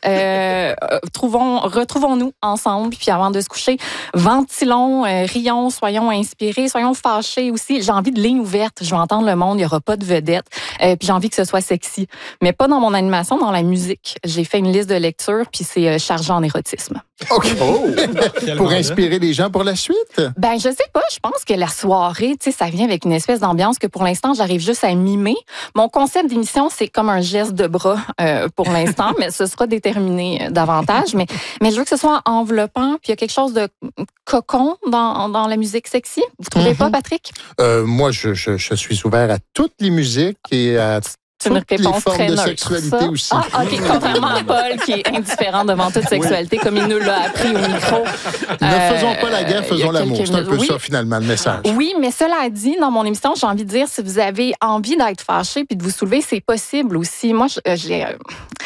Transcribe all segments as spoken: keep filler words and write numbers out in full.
Euh, trouvons, retrouvons-nous ensemble, puis avant de se coucher, ventilons, euh, rions, soyons inspirés, soyons fâchés aussi. J'ai envie de ligne ouverte, je veux entendre le monde, il n'y aura pas de vedette. Euh, puis j'ai envie que ce soit sexy, mais pas dans mon animation, dans la musique. J'ai fait une liste de lecture, puis c'est euh, chargé en érotisme. OK. Oh. Pour inspirer les gens pour la suite? Ben, je sais pas. Je pense que la soirée, tu sais, ça vient avec une espèce d'ambiance que pour l'instant, j'arrive juste à mimer. Mon concept d'émission, c'est comme un geste de bras euh, pour l'instant, mais ce sera déterminé davantage. Mais, mais je veux que ce soit enveloppant, puis il y a quelque chose de cocon dans, dans la musique sexy. Vous trouvez mm-hmm. pas, Patrick? Euh, moi, je, je, je suis ouvert à toutes les musiques et à C'est une toutes les réponse formes très de neutre, sexualité ça. aussi. Ah, OK. Contrairement à Paul, qui est indifférent devant toute sexualité, oui. comme il nous l'a appris au micro. Ne euh, faisons pas la guerre, faisons l'amour. C'est un peu oui. ça, finalement, le message. Oui, mais cela dit, dans mon émission, j'ai envie de dire, si vous avez envie d'être fâché puis de vous soulever, c'est possible aussi. Moi, j'ai... Euh,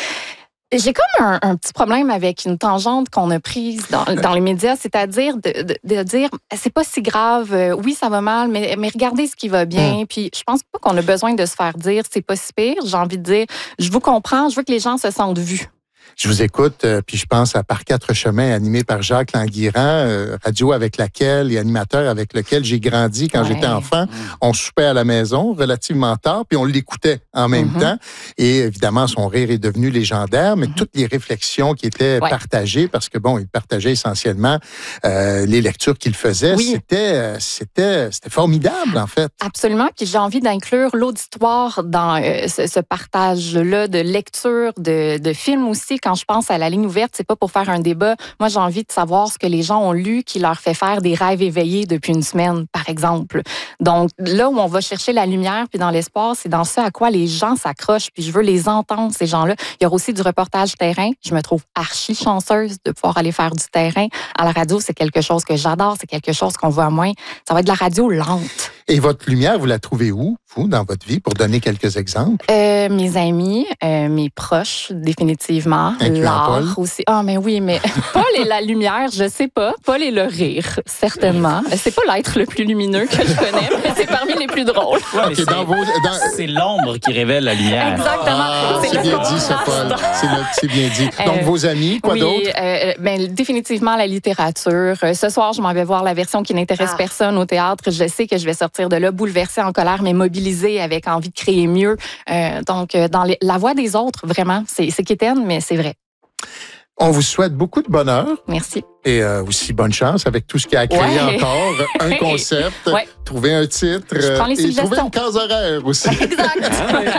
J'ai comme un, un petit problème avec une tangente qu'on a prise dans, dans les médias, c'est-à-dire de, de, de dire c'est pas si grave, euh, oui ça va mal, mais, mais regardez ce qui va bien. Mmh. Puis je pense pas qu'on a besoin de se faire dire c'est pas si pire. J'ai envie de dire je vous comprends, je veux que les gens se sentent vus. Je vous écoute, euh, puis je pense à Par quatre chemins, animé par Jacques Languirand, euh, radio avec laquelle et animateur avec lequel j'ai grandi quand ouais. j'étais enfant. Mmh. On soupait à la maison relativement tard, puis on l'écoutait en même mmh. temps. Et évidemment, son rire est devenu légendaire, mais mmh. toutes les réflexions qui étaient ouais. partagées, parce que bon, il partageait essentiellement euh, les lectures qu'il faisait, oui. c'était, euh, c'était, c'était formidable en fait. Absolument, puis j'ai envie d'inclure l'auditoire dans euh, ce, ce partage-là de lecture, de, de films aussi. Quand je pense à la ligne ouverte, c'est pas pour faire un débat. Moi, j'ai envie de savoir ce que les gens ont lu qui leur fait faire des rêves éveillés depuis une semaine, par exemple. Donc, là où on va chercher la lumière puis dans l'espoir, c'est dans ce à quoi les gens s'accrochent. Puis je veux les entendre, ces gens-là. Il y aura aussi du reportage terrain. Je me trouve archi chanceuse de pouvoir aller faire du terrain. À la radio, c'est quelque chose que j'adore. C'est quelque chose qu'on voit moins. Ça va être de la radio lente. Et votre lumière, vous la trouvez où, vous, dans votre vie, pour donner quelques exemples? Euh, mes amis, euh, mes proches, définitivement. L'art Paul. Aussi. Ah, mais oui, mais Paul et la lumière, je sais pas. Paul et le rire, certainement. C'est pas l'être le plus lumineux que je connais, mais c'est parmi les plus drôles. Ouais, okay, c'est, dans vos, dans... c'est l'ombre qui révèle la lumière. Exactement. Ah, c'est, c'est bien dit, ça, Paul. C'est, le, c'est bien dit. Donc, euh, vos amis, quoi oui, d'autre? Euh, ben, définitivement, la littérature. Ce soir, je m'en vais voir la version qui n'intéresse ah. personne au théâtre. Je sais que je vais sortir de là bouleversée, en colère, mais mobilisée, avec envie de créer mieux. Euh, donc, dans les, la voix des autres, vraiment, c'est, c'est quétaine, mais c'est vrai. On vous souhaite beaucoup de bonheur. Merci. Et euh, aussi bonne chance avec tout ce qu'il y a à créer ouais. encore. Un concept, ouais. trouver un titre euh, et trouver une case horaire aussi. Exact.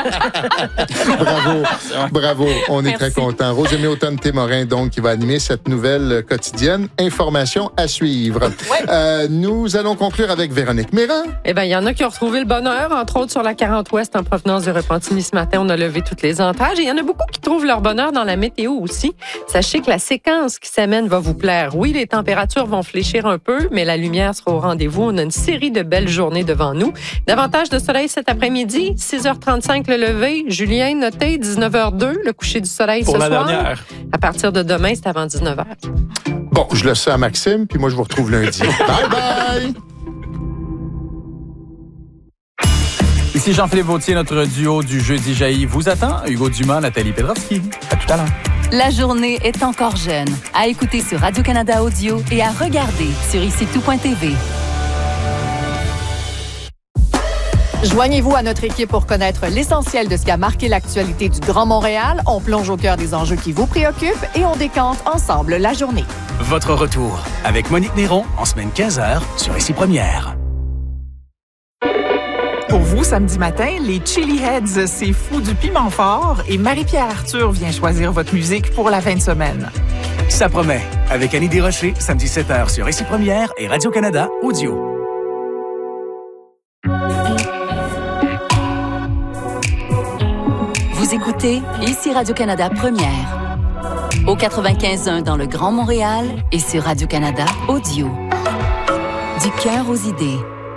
bravo, bravo. On est Merci. très contents. Rosemée Automne-Témorin, donc, qui va animer cette nouvelle quotidienne. Information à suivre. Ouais. Euh, nous allons conclure avec Véronique Méran. Eh bien, il y en a qui ont retrouvé le bonheur, entre autres sur la quarante ouest en provenance de Repentigny ce matin. On a levé toutes les entages. Et il y en a beaucoup qui trouvent leur bonheur dans la météo aussi. Sachez que la séquence qui s'amène va vous plaire. Oui, les températures vont fléchir un peu, mais la lumière sera au rendez-vous. On a une série de belles journées devant nous. Davantage de soleil cet après-midi, six heures trente-cinq le lever. Julien, notez, dix-neuf heures deux, le coucher du soleil Pour ce la soir. Dernière. À partir de demain, c'est avant dix-neuf heures. Bon, je laisse ça à Maxime, puis moi, je vous retrouve lundi. Bye bye! Ici Jean-Philippe Vautier, notre duo du Jeudi jaillit vous attend. Hugo Dumas, Nathalie Pedrovski. À tout à l'heure. La journée est encore jeune. À écouter sur Radio-Canada Audio et à regarder sur ici tout point t v. Joignez-vous à notre équipe pour connaître l'essentiel de ce qui a marqué l'actualité du Grand Montréal. On plonge au cœur des enjeux qui vous préoccupent et on décante ensemble la journée. Votre retour avec Monique Néron en semaine quinze heures sur Ici Première. Pour vous, samedi matin, les Chili Heads, c'est fou du piment fort et Marie-Pierre Arthur vient choisir votre musique pour la fin de semaine. Ça promet. Avec Annie Desrochers, samedi sept heures sur Ici Première et Radio-Canada Audio. Vous écoutez Ici Radio-Canada Première. Au quatre-vingt-quinze point un dans le Grand Montréal et sur Radio-Canada Audio. Du cœur aux idées.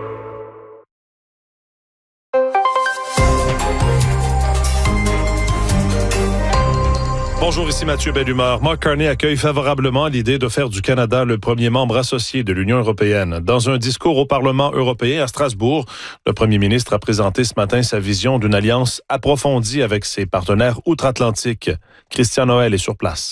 Bonjour, ici Mathieu Bellumeur. Mark Carney accueille favorablement l'idée de faire du Canada le premier membre associé de l'Union européenne. Dans un discours au Parlement européen à Strasbourg, le premier ministre a présenté ce matin sa vision d'une alliance approfondie avec ses partenaires outre-Atlantique. Christian Noël est sur place.